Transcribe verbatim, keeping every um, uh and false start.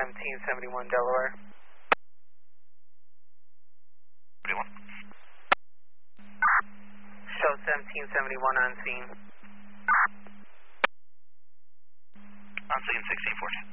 seventeen seventy-one Delaware. seventy-one. Show seventeen seventy-one on scene. On scene sixteen fourteen.